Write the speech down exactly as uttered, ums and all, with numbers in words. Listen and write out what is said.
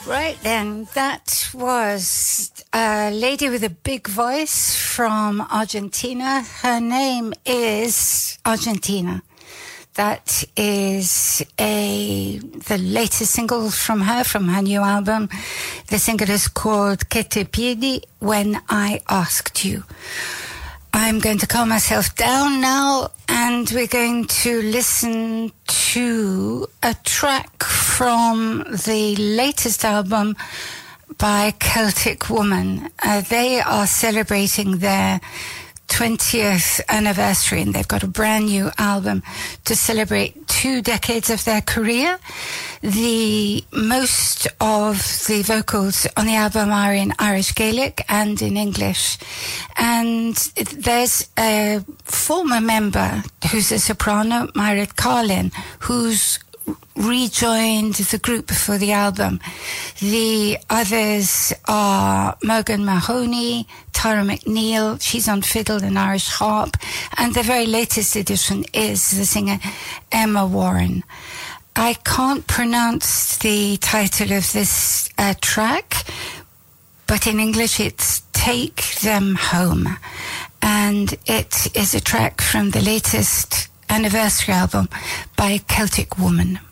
Right then, that was a lady with a big voice from Argentina. Her name is Argentina. That is a the latest single from her, from her new album. The single is called Que te pidi, When I Asked You. I'm going to calm myself down now, and we're going to listen to a track from the latest album by Celtic Woman. Uh, they are celebrating their twentieth anniversary, and they've got a brand new album to celebrate two decades of their career. The most of the vocals on the album are in Irish Gaelic and in English, and there's a former member who's a soprano, Myred Carlin, who's rejoined the group for the album. The others are Morgan Mahoney, Tara McNeil, she's on fiddle and Irish harp, and the very latest addition is the singer Emma Warren. I can't pronounce the title of this uh, track, but in English it's Take Them Home, and it is a track from the latest anniversary album by Celtic Woman.